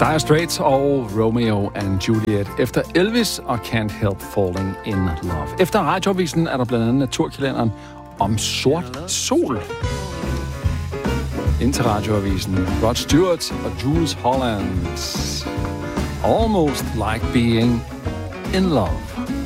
Dire Straits og Romeo and Juliet efter Elvis og Can't Help Falling in Love. Efter radioavisen er der blandt andet naturkalenderen om sort sol. Indtil radioavisen Rod Stewart og Jules Holland. Almost Like Being in Love.